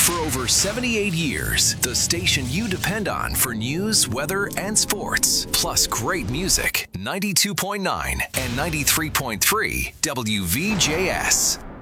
For over 78 years, the station you depend on for news, weather, and sports. Plus great music. 92.9 and 93.3 WVJS.